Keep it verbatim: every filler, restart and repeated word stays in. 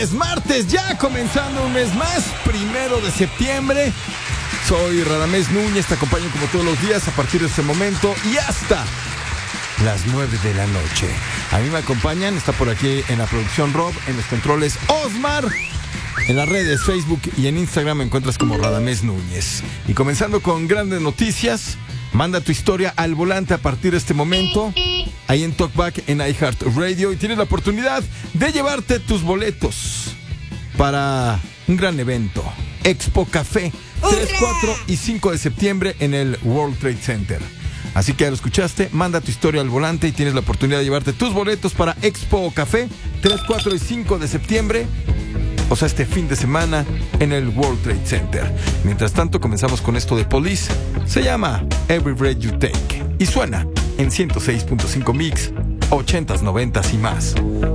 Es martes, ya comenzando un mes más, primero de septiembre. Soy Radamés Núñez, te acompaño como todos los días a partir de este momento y hasta las nueve de la noche. A mí me acompañan, está por aquí en la producción Rob, en los controles Osmar. En las redes Facebook y en Instagram me encuentras como Radamés Núñez. Y comenzando con grandes noticias, manda tu historia al volante a partir de este momento, ahí en Talkback en iHeartRadio, y tienes la oportunidad de llevarte tus boletos para un gran evento, Expo Café, tres, cuatro y cinco de septiembre en el World Trade Center. Así que ya lo escuchaste, manda tu historia al volante y tienes la oportunidad de llevarte tus boletos para Expo Café, tres, cuatro y cinco de septiembre. O sea, este fin de semana en el World Trade Center. Mientras tanto, comenzamos con esto de Police. Se llama Every Breath You Take y suena en ciento seis punto cinco Mix, ochentas, noventas y más.